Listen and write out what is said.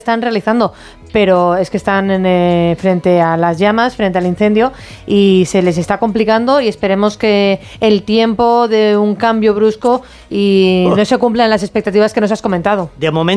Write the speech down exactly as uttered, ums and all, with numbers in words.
están realizando, pero es que están en, eh, frente a las llamas, frente al incendio, y se les está complicando, y esperemos que el tiempo de un cambio brusco y no se cumplan las expectativas que nos has comentado. De momento